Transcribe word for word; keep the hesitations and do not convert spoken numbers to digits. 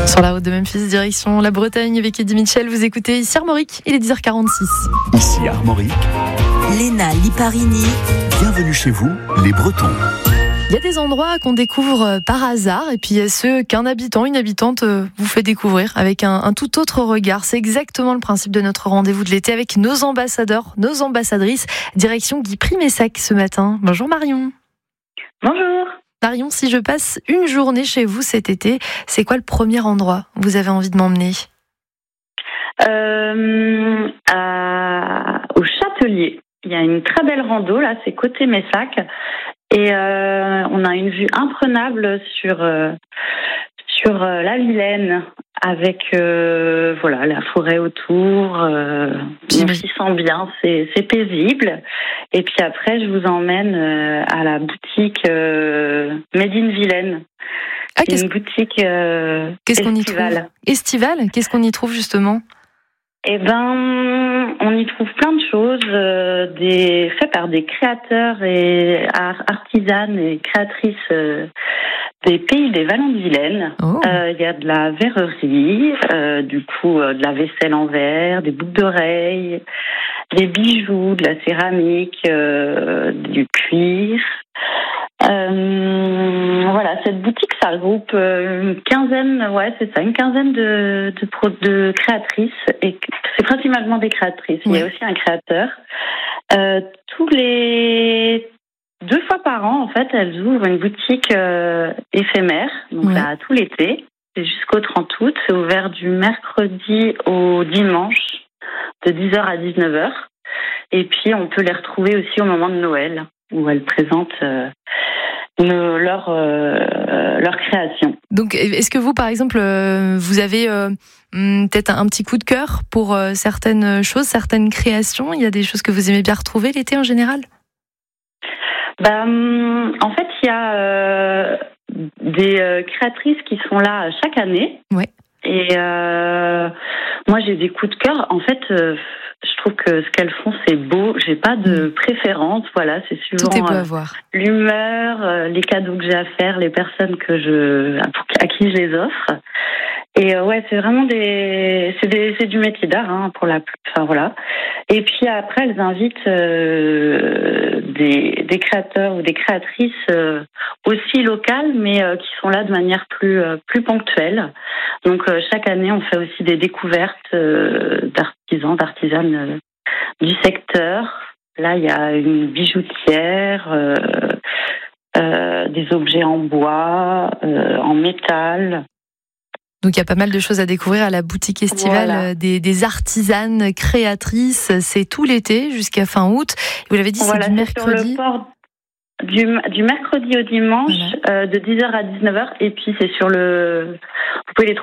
Sur la route de Memphis, direction la Bretagne avec Eddie Mitchell. Vous écoutez ici Armorique, il est dix heures quarante-six. Ici Armorique, Léna Liparini. Bienvenue chez vous, les Bretons. Il y a des endroits qu'on découvre par hasard et puis il y a ceux qu'un habitant, une habitante vous fait découvrir avec un, un tout autre regard. C'est exactement le principe de notre rendez-vous de l'été avec nos ambassadeurs, nos ambassadrices. Direction Guy Primessac ce matin. Bonjour Marion. Bonjour. Marion, si je passe une journée chez vous cet été, c'est quoi le premier endroit où vous avez envie de m'emmener ? euh, à, Au Châtelier. Il y a une très belle rando, là, c'est côté Messac. Et euh, on a une vue imprenable sur, euh, sur euh, la Vilaine, avec euh, voilà, la forêt autour. Euh, on s'y sent bien, c'est, c'est paisible. Et puis après, je vous emmène euh, à la boutique euh, Made in Vilaine. Ah, c'est une boutique euh, qu'est-ce qu'on y estivale. trouve Estivale. Qu'est-ce qu'on y trouve justement ? Eh ben, on y trouve plein de choses, euh, des faits par des créateurs et art, artisanes et créatrices euh, des pays des Vallons de Vilaine. Il oh. euh, y a de la verrerie, euh, du coup euh, de la vaisselle en verre, des boucles d'oreilles, des bijoux, de la céramique, euh, du cuir. Euh, voilà, cette boutique, ça regroupe une quinzaine, ouais, c'est ça, une quinzaine de, de, pro, de créatrices, et c'est principalement des créatrices. Oui. Il y a aussi un créateur. Euh, tous les deux fois par an, en fait, elles ouvrent une boutique euh, éphémère, donc oui. là, tout l'été, c'est jusqu'au trente août, c'est ouvert du mercredi au dimanche, de dix heures à dix-neuf heures, et puis on peut les retrouver aussi au moment de Noël, où elles présentent euh, nos, leur, euh, leur création. Donc, est-ce que vous, par exemple, euh, vous avez euh, peut-être un petit coup de cœur pour euh, certaines choses, certaines créations ? Il y a des choses que vous aimez bien retrouver l'été en général ? Ben, en fait, il y a euh, des euh, créatrices qui sont là chaque année. Ouais. Et euh, moi, j'ai des coups de cœur. En fait, euh, je trouve que ce qu'elles font, c'est beau. J'ai pas de préférence. Voilà, c'est suivant Tout est beau à voir. Euh, l'humeur, euh, les cadeaux que j'ai à faire, les personnes que je, à, à qui je les offre. Et euh, ouais, c'est vraiment des, c'est des, c'est du métier d'art, hein, pour la, enfin voilà. Et puis après, elles invitent euh, des, des créateurs ou des créatrices euh, aussi locales, mais euh, qui sont là de manière plus, euh, plus ponctuelle. Donc euh, chaque année, on fait aussi des découvertes euh, d'artisans, d'artisanes euh, du secteur. Là, il y a une bijoutière, euh, euh, des objets en bois, euh, en métal. Donc il y a pas mal de choses à découvrir à la boutique estivale, voilà. des, des artisanes créatrices. C'est tout l'été jusqu'à fin août. Vous l'avez dit, voilà, c'est du mercredi. Sur le port du, du mercredi au dimanche, voilà. euh, de dix heures à dix-neuf heures. Et puis c'est sur le. Vous pouvez les trouver